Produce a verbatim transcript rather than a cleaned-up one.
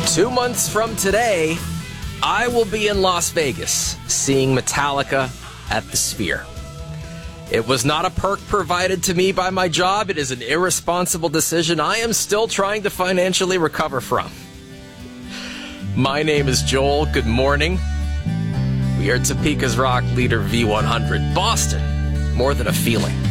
Two months from today, I will be in Las Vegas seeing Metallica at the Sphere. It was not a perk provided to me by my job. It is an irresponsible decision I am still trying to financially recover from. My name is Joel. Good morning. We are Topeka's Rock Leader V one hundred. Boston, more than a feeling.